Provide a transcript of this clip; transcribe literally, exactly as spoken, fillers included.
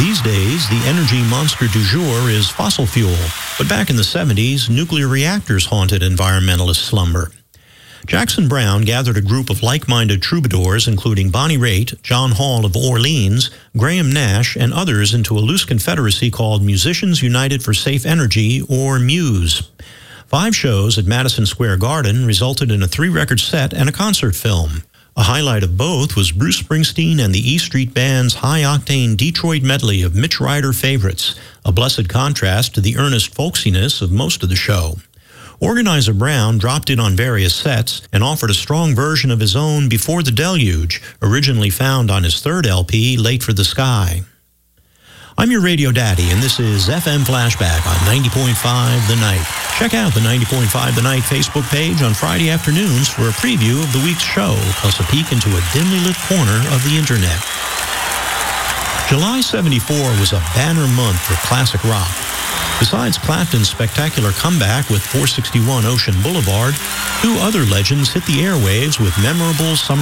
These days, the energy monster du jour is fossil fuel, but back in the seventies, nuclear reactors haunted environmentalist slumber. Jackson Browne gathered a group of like-minded troubadours, including Bonnie Raitt, John Hall of Orleans, Graham Nash, and others into a loose confederacy called Musicians United for Safe Energy, or MUSE. Five shows at Madison Square Garden resulted in a three-record set and a concert film. A highlight of both was Bruce Springsteen and the E Street Band's high-octane Detroit medley of Mitch Ryder favorites, a blessed contrast to the earnest folksiness of most of the show. Organizer Browne dropped in on various sets and offered a strong version of his own Before the Deluge, originally found on his third L P, Late for the Sky. I'm your radio daddy, and this is F M Flashback on ninety point five The Night. Check out the ninety point five The Night Facebook page on Friday afternoons for a preview of the week's show, plus a peek into a dimly lit corner of the internet. July seventy-four was a banner month for classic rock. Besides Clapton's spectacular comeback with four sixty-one Ocean Boulevard, two other legends hit the airwaves with memorable summer